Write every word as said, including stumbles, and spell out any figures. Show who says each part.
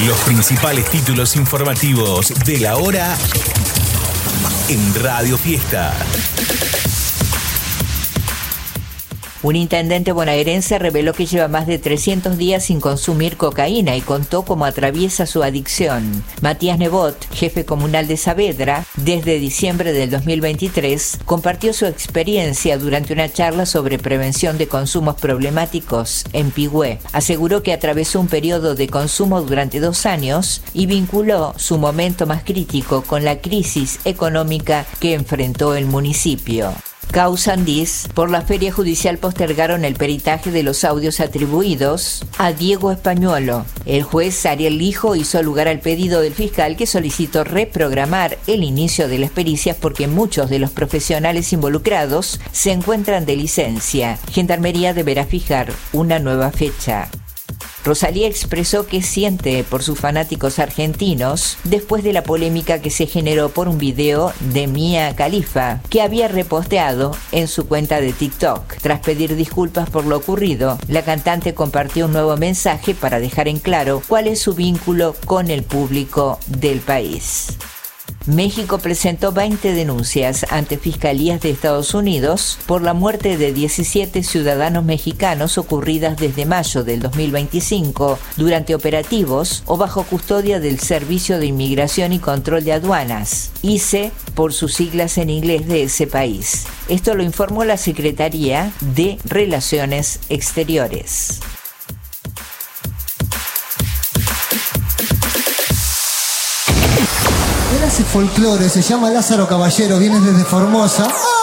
Speaker 1: Los principales títulos informativos de la hora en Radio Fiesta.
Speaker 2: Un intendente bonaerense reveló que lleva más de trescientos días sin consumir cocaína y contó cómo atraviesa su adicción. Matías Nebot, jefe comunal de Saavedra, desde diciembre del dos mil veintitrés, compartió su experiencia durante una charla sobre prevención de consumos problemáticos en Pigüé. Aseguró que atravesó un periodo de consumo durante dos años y vinculó su momento más crítico con la crisis económica que enfrentó el municipio. Causandís, por la feria judicial postergaron el peritaje de los audios atribuidos a Diego Españuelo. El juez Ariel Lijo hizo lugar al pedido del fiscal que solicitó reprogramar el inicio de las pericias porque muchos de los profesionales involucrados se encuentran de licencia. Gendarmería deberá fijar una nueva fecha. Rosalía expresó que siente por sus fanáticos argentinos después de la polémica que se generó por un video de Mia Khalifa que había reposteado en su cuenta de TikTok. Tras pedir disculpas por lo ocurrido, la cantante compartió un nuevo mensaje para dejar en claro cuál es su vínculo con el público del país. México presentó veinte denuncias ante fiscalías de Estados Unidos por la muerte de diecisiete ciudadanos mexicanos ocurridas desde mayo del dos mil veinticinco durante operativos o bajo custodia del Servicio de Inmigración y Control de Aduanas, I C E por sus siglas en inglés de ese país. Esto lo informó la Secretaría de Relaciones Exteriores.
Speaker 3: Él hace folclore, se llama Lázaro Caballero, viene desde Formosa.